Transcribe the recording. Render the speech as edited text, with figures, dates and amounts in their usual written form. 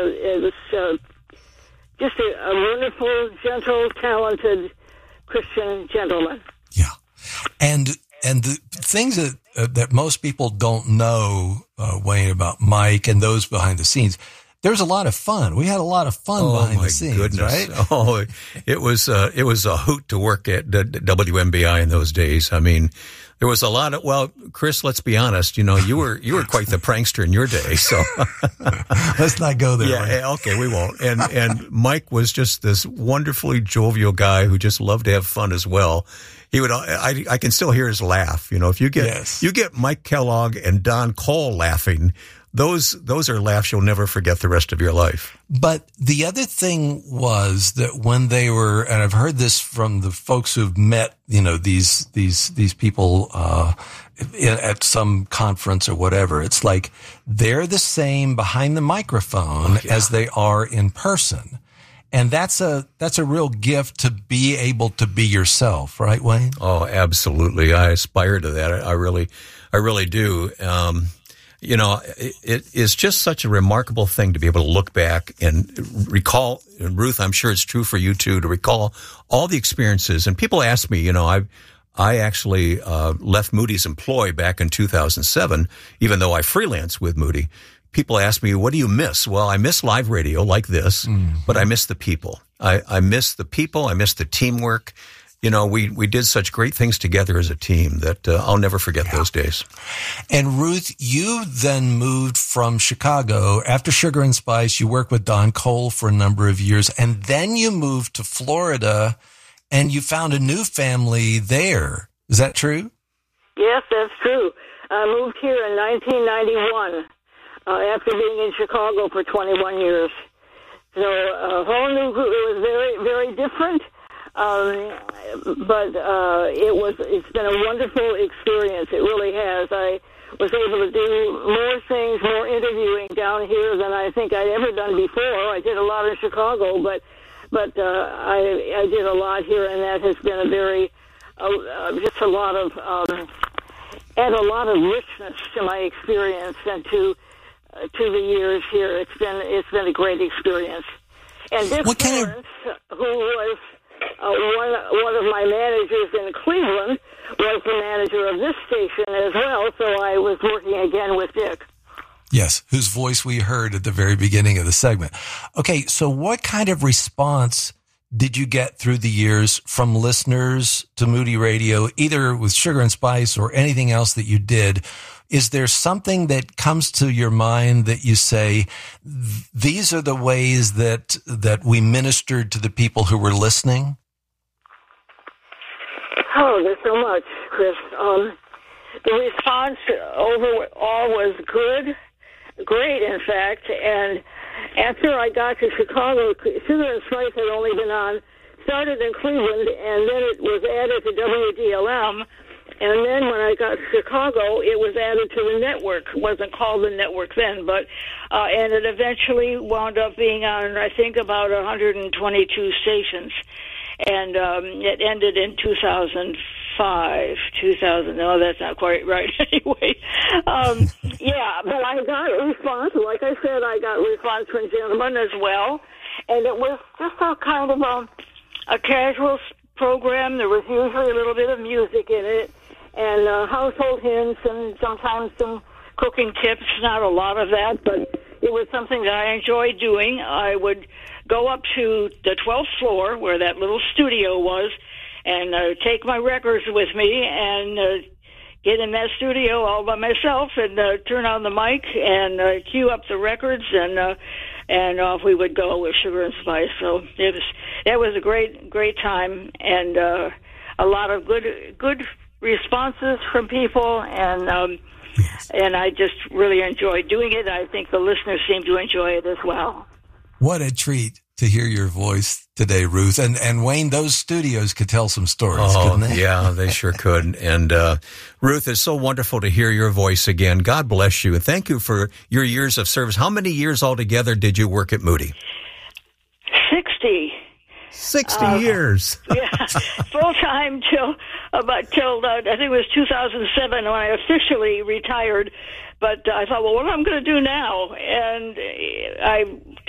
it was just a wonderful, gentle, talented Christian gentleman. Yeah, and the things that most people don't know, Wayne, about Mike and those behind the scenes. There's a lot of fun. We had a lot of fun behind the scenes, goodness. right? Oh, it was a hoot to work at WMBI in those days. I mean, there was a lot of, well, Chris, let's be honest, you were quite the prankster in your day, so. Let's not go there. Yeah, right? Okay, we won't. And Mike was just this wonderfully jovial guy who just loved to have fun as well. He would, I can still hear his laugh. If you get Mike Kellogg and Don Cole laughing, those are laughs you'll never forget the rest of your life. But the other thing was that when they were, and I've heard this from the folks who've met, these people, at some conference or whatever, it's like they're the same behind the microphone as they are in person. And that's a real gift to be able to be yourself, right, Wayne? Oh, absolutely. I aspire to that. I really do. It is just such a remarkable thing to be able to look back and recall, and Ruth, I'm sure it's true for you too, to recall all the experiences. And people ask me, I actually left Moody's employ back in 2007, even though I freelance with Moody. People ask me, what do you miss? Well, I miss live radio like this, but I miss the people. I miss the people. I miss the teamwork. We did such great things together as a team that I'll never forget those days. And Ruth, you then moved from Chicago. After Sugar and Spice, you worked with Don Cole for a number of years, and then you moved to Florida, and you found a new family there. Is that true? Yes, that's true. I moved here in 1991 after being in Chicago for 21 years. So a whole new group. It was very, very different. But it's been a wonderful experience. It really has. I was able to do more things, more interviewing down here than I think I'd ever done before. I did a lot in Chicago, but I did a lot here, and that has been a very just a lot of add a lot of richness to my experience and to the years here. It's been a great experience. And Dick Lawrence, who was one of my managers in Cleveland, was the manager of this station as well, so I was working again with Dick. Yes, whose voice we heard at the very beginning of the segment. Okay, so what kind of response did you get through the years from listeners to Moody Radio, either with Sugar and Spice or anything else that you did? Is there something that comes to your mind that you say, these are the ways that we ministered to the people who were listening? Oh, there's so much, Chris. The response overall was great, in fact. And after I got to Chicago, Sugar and Spice had only been started in Cleveland, and then it was added to WDLM. And then when I got to Chicago, it was added to the network. It wasn't called the network then, but and it eventually wound up being on, I think, about 122 stations. And it ended in 2005. No, that's not quite right. Anyway, yeah, but I got a response. Like I said, I got a response from gentlemen as well. And it was just a kind of a casual program. There was usually a little bit of music in it, and household hints, and sometimes some cooking tips. Not a lot of that, but it was something that I enjoyed doing. I would go up to the 12th floor where that little studio was and take my records with me and get in that studio all by myself and turn on the mic and cue up the records, and off we would go with Sugar and Spice. So that was a great time, and a lot of good responses from people, and I just really enjoyed doing it. I think the listeners seem to enjoy it as well. What a treat to hear your voice today, Ruth. And Wayne, those studios could tell some stories, couldn't they? Yeah, they sure could. And Ruth, it's so wonderful to hear your voice again. God bless you. And thank you for your years of service. How many years altogether did you work at Moody? 60. 60 years. Yeah, full time till I think it was 2007 when I officially retired. But I thought, well, what am I going to do now? And I